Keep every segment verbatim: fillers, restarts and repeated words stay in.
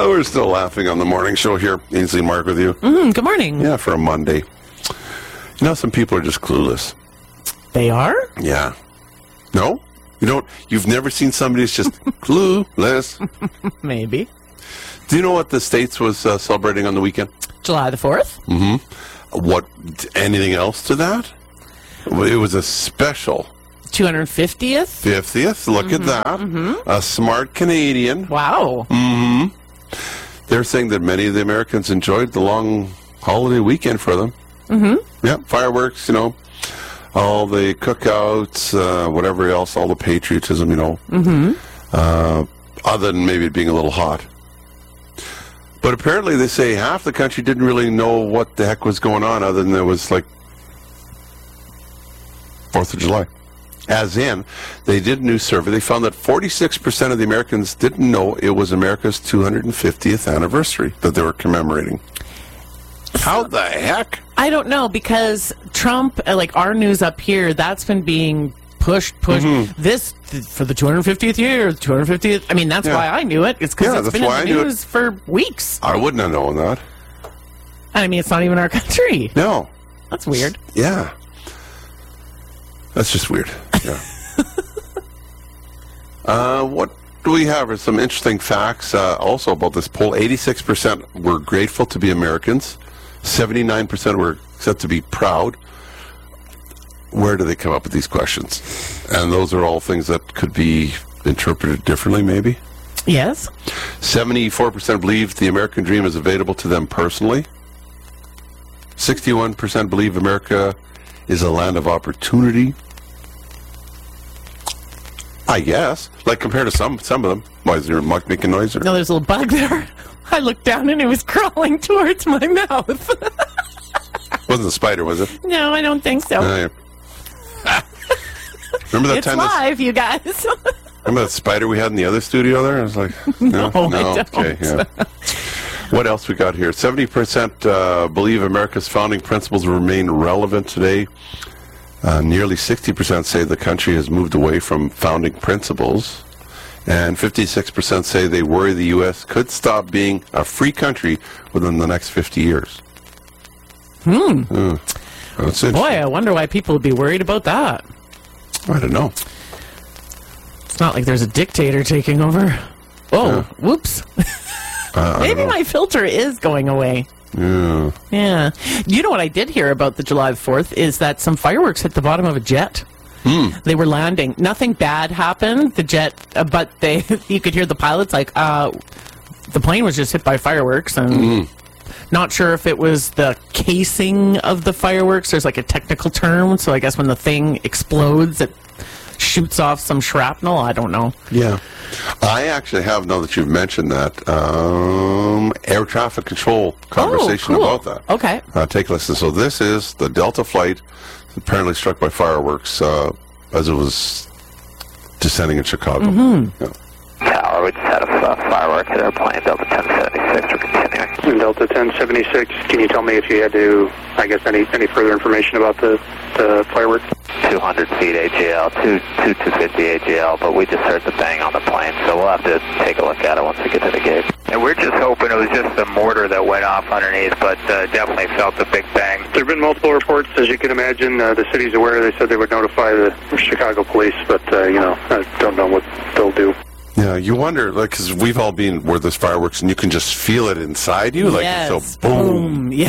Uh, we're still laughing on the morning show here. Ainsley and Mark with you. Mm, good morning. Yeah, for a Monday. You know, some people are just clueless. They are? Yeah. No? You don't? You've never seen somebody that's just clueless? Maybe. Do you know what the States was uh, celebrating on the weekend? July the fourth? Mm-hmm. What? Anything else to that? It was a special two hundred fiftieth? fiftieth. Look mm-hmm, at that. Mm-hmm. A smart Canadian. Wow. Mm-hmm. They're saying that many of the Americans enjoyed the long holiday weekend for them. Mm-hmm. Yeah, fireworks, you know, all the cookouts, uh, whatever else, all the patriotism, you know. Mm-hmm. Uh, other than maybe it being a little hot. But apparently they say half the country didn't really know what the heck was going on other than there was like fourth of July. As in, they did a new survey. They found that forty-six percent of the Americans didn't know it was America's two hundred fiftieth anniversary that they were commemorating. How the heck? I don't know, because Trump, uh, like our news up here, that's been being pushed, pushed. Mm-hmm. This, th- for the two hundred fiftieth year, the two hundred fiftieth. I mean, that's yeah. why I knew it. It's because yeah, it's been in the news it. for weeks. I wouldn't have known that. I mean, it's not even our country. No. That's weird. Yeah. That's just weird. Yeah. uh, what do we have? Are some interesting facts uh, also about this poll. eighty-six percent were grateful to be Americans. seventy-nine percent were said to be proud. Where do they come up with these questions? And those are all things that could be interpreted differently, maybe? Yes. seventy-four percent believe the American dream is available to them personally. sixty-one percent believe America is a land of opportunity. I guess. Like, compared to some some of them. Why, is there a muck making noise? Or? No, there's a little bug there. I looked down and it was crawling towards my mouth. Wasn't a spider, was it? No, I don't think so. Uh, yeah. Remember that it's time? It's live, you guys. Remember that spider we had in the other studio there? I was like, no, no, no I don't. Okay, yeah. What else we got here? seventy percent uh, believe America's founding principles remain relevant today. Uh, nearly sixty percent say the country has moved away from founding principles. And fifty-six percent say they worry the U S could stop being a free country within the next fifty years. Hmm. Uh, that's Boy, I wonder why people would be worried about that. I don't know. It's not like there's a dictator taking over. Oh, yeah. Whoops. Uh, Maybe my filter is going away. Yeah. Yeah. You know what I did hear about the July fourth is that some fireworks hit the bottom of a jet. Hmm. They were landing. Nothing bad happened. The jet, uh, but they you could hear the pilots like, uh, the plane was just hit by fireworks, and mm. not sure if it was the casing of the fireworks. There's like a technical term, so I guess when the thing explodes, it shoots off some shrapnel. I don't know. Yeah. I actually have, now that you've mentioned that, um, air traffic control conversation oh, cool. about that. Okay. Uh, take a listen. So this is the Delta flight apparently struck by fireworks uh, as it was descending in Chicago. Mm-hmm. Yeah. Tower, we just had a uh, firework hit our plane, Delta ten seventy-six. We're continuing. Delta ten seventy-six, can you tell me if you had to, I guess, any any further information about the, the firework? two hundred feet A G L, two two fifty A G L, but we just heard the bang on the plane, so we'll have to take a look at it once we get to the gate. And we're just hoping it was just the mortar that went off underneath, but uh, definitely felt the big bang. There have been multiple reports, as you can imagine. Uh, the city's aware. They said they would notify the Chicago police, but, uh, you know, I don't know what they'll do. Yeah, you wonder, like, because we've all been where there's fireworks and you can just feel it inside you, like, yes. so boom. boom. Yeah.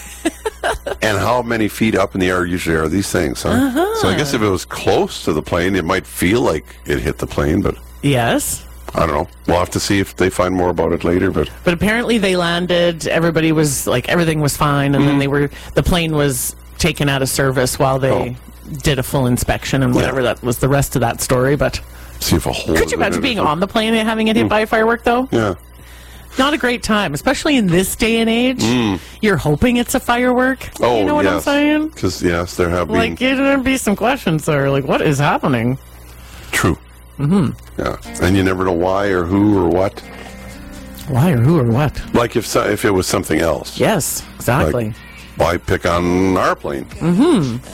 And how many feet up in the air usually are these things, huh? Uh-huh. So I guess if it was close to the plane, it might feel like it hit the plane, but yes. I don't know. We'll have to see if they find more about it later, but but apparently they landed. Everybody was like, everything was fine, and mm-hmm. then they were the plane was taken out of service while they oh. did a full inspection and whatever. Yeah. That was the rest of that story. But see if a hole. Could you imagine being on the plane and having it hit mm. by a firework, though? Yeah. Not a great time, especially in this day and age. Mm. You're hoping it's a firework. Oh, you know what yes. I'm saying? Because, yes, there have been... Like, there'd be some questions there. Like, what is happening? True. Mm-hmm. Yeah. And you never know why or who or what. Why or who or what? Like if so, if it was something else. Yes, exactly. Like, why pick on our plane? Mm-hmm.